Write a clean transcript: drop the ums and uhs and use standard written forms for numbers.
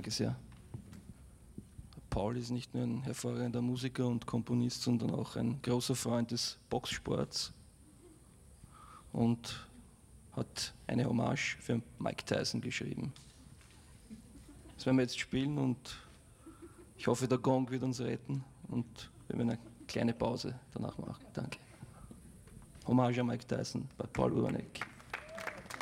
Danke sehr. Paul ist nicht nur ein hervorragender Musiker und Komponist, sondern auch ein großer Freund des Boxsports und hat eine Hommage für Mike Tyson geschrieben. Das werden wir jetzt spielen und ich hoffe, der Gong wird uns retten und wir werden eine kleine Pause danach machen. Danke. Hommage an Mike Tyson bei Paul Urbanek.